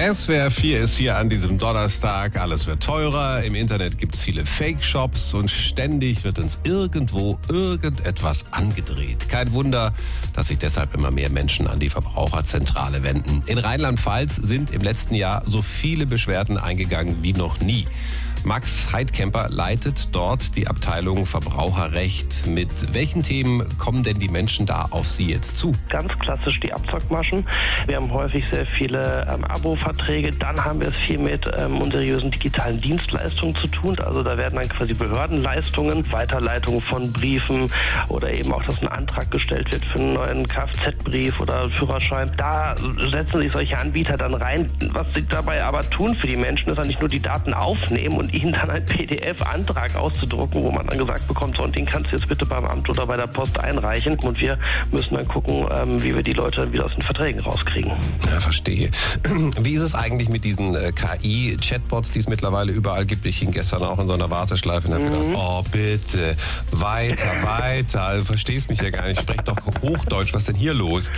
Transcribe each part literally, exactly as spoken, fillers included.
S W R vier ist hier an diesem Donnerstag. Alles wird teurer. Im Internet gibt es viele Fake-Shops und ständig wird uns irgendwo irgendetwas angedreht. Kein Wunder, dass sich deshalb immer mehr Menschen an die Verbraucherzentrale wenden. In Rheinland-Pfalz sind im letzten Jahr so viele Beschwerden eingegangen wie noch nie. Max Heidkemper leitet dort die Abteilung Verbraucherrecht. Mit welchen Themen kommen denn die Menschen da auf Sie jetzt zu? Ganz klassisch die Abzockmaschen. Wir haben häufig sehr viele ähm, Abo-Verträge. Dann haben wir es viel mit ähm, unseriösen digitalen Dienstleistungen zu tun. Also da werden dann quasi Behördenleistungen, Weiterleitung von Briefen oder eben auch, dass ein Antrag gestellt wird für einen neuen Kfz-Brief oder Führerschein. Da setzen sich solche Anbieter dann rein. Was sie dabei aber tun für die Menschen, ist ja nicht nur die Daten aufnehmen und ihnen dann ein P D F-Antrag auszudrucken, wo man dann gesagt bekommt, so, und den kannst du jetzt bitte beim Amt oder bei der Post einreichen. Und wir müssen dann gucken, ähm, wie wir die Leute wieder aus den Verträgen rauskriegen. Ja, verstehe. Wie ist es eigentlich mit diesen äh, K I-Chatbots, die es mittlerweile überall gibt? Ich hing gestern auch in so einer Warteschleife und habe mhm. gedacht, oh bitte, weiter, weiter. Du verstehst mich ja gar nicht. Sprech doch Hochdeutsch. Was ist denn hier los?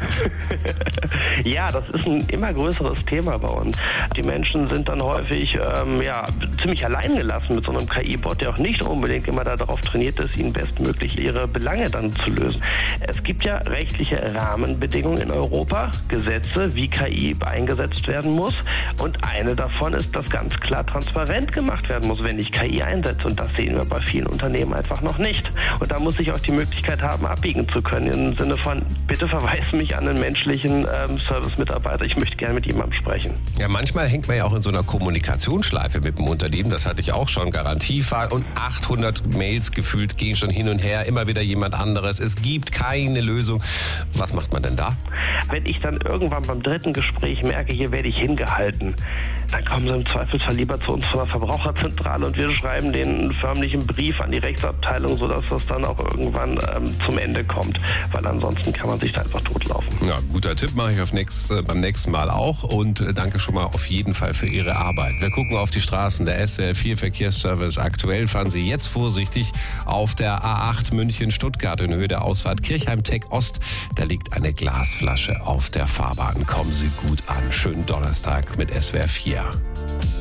Ja, das ist ein immer größeres Thema bei uns. Die Menschen sind dann häufig ähm, ja, ziemlich allein gelassen mit so einem K I-Bot, der auch nicht unbedingt immer darauf trainiert ist, ihnen bestmöglich ihre Belange dann zu lösen. Es gibt ja rechtliche Rahmenbedingungen in Europa, Gesetze, wie K I eingesetzt werden muss. Und eine davon ist, dass ganz klar transparent gemacht werden muss, wenn ich K I einsetze. Und das sehen wir bei vielen Unternehmen einfach noch nicht. Und da muss ich auch die Möglichkeit haben, abbiegen zu können, im Sinne von, bitte verweise mich an einen menschlichen ähm, Service-Mitarbeiter. Ich möchte gerne mit jemandem sprechen. Ja, manchmal hängt man ja auch in so einer Kommunikationsschleife mit dem Unternehmen. Das hatte ich auch schon. Garantiefall und achthundert Mails gefühlt gehen schon hin und her. Immer wieder jemand anderes. Es gibt keine Lösung. Was macht man denn da? Wenn ich dann irgendwann beim dritten Gespräch merke, hier werde ich hingehalten, dann kommen sie im Zweifelsfall lieber zu uns von der Verbraucherzentrale und wir schreiben den förmlichen Brief an die Rechtsabteilung, sodass das dann auch irgendwann ähm, zum Ende kommt. Weil ansonsten kann man sich da einfach totlaufen. Ja, guter Tipp, mache ich auf nächst, äh, beim nächsten Mal auch. Und äh, danke schon mal auf jeden Fall für Ihre Arbeit. Wir gucken auf die Straßen. Der S W R vier Verkehrsservice aktuell. Fahren Sie jetzt vorsichtig auf der A acht München-Stuttgart in Höhe der Ausfahrt Kirchheim-Tech Ost. Da liegt eine Glasflasche auf der Fahrbahn. Kommen Sie gut an. Schönen Donnerstag mit S W R vier.